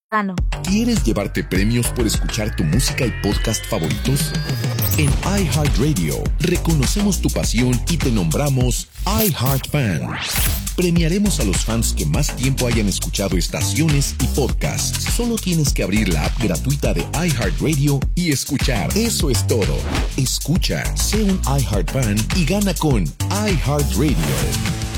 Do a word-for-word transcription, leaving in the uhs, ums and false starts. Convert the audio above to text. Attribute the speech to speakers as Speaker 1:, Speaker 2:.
Speaker 1: Tano.
Speaker 2: ¿Quieres llevarte premios por escuchar tu música y podcast favoritos? En iHeartRadio reconocemos tu pasión y te nombramos iHeartFan. Premiaremos a los fans que más tiempo hayan escuchado estaciones y podcasts. Solo tienes que abrir la app gratuita de iHeartRadio y escuchar. Eso es todo. Escucha, sé un iHeartFan y gana con iHeartRadio.